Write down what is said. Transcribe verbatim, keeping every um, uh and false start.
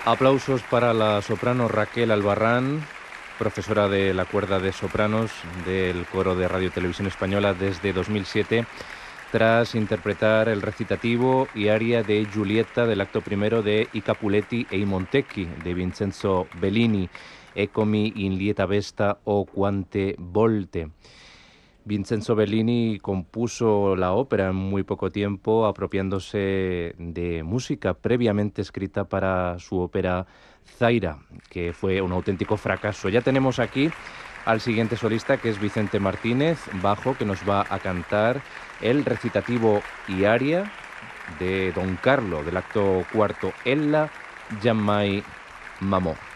Aplausos para la soprano Raquel Albarrán, profesora de la cuerda de sopranos del coro de Radio Televisión Española desde dos mil siete, tras interpretar el recitativo y aria de Giulietta del acto primero de I Capuletti e i Montecchi de Vincenzo Bellini, Eccomi in lieta vesta o quante volte. Vincenzo Bellini compuso la ópera en muy poco tiempo, apropiándose de música previamente escrita para su ópera Zaira, que fue un auténtico fracaso. Ya tenemos aquí al siguiente solista, que es Vicente Martínez, bajo, que nos va a cantar el recitativo y aria de Don Carlo, del acto cuarto, Ella Giammai Mamò.